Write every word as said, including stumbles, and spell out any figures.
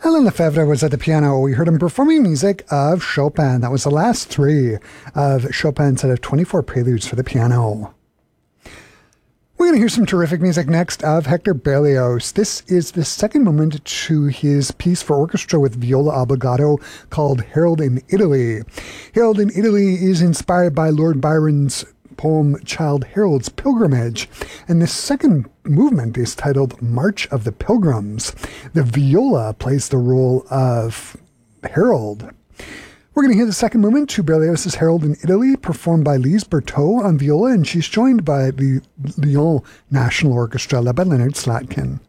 Alain Lefebvre was at the piano. We heard him performing music of Chopin. That was the last three of Chopin's set of twenty-four preludes for the piano. We're going to hear some terrific music next of Hector Berlioz. This is the second movement to his piece for orchestra with viola obbligato called Harold in Italy. Harold in Italy is inspired by Lord Byron's poem Childe Harold's Pilgrimage, and this second movement is titled March of the Pilgrims. The viola plays the role of Harold. We're going to hear the second movement to Berlioz's Harold in Italy, performed by Lise Berthaud on viola, and she's joined by the Lyon National Orchestra, led by Leonard Slatkin.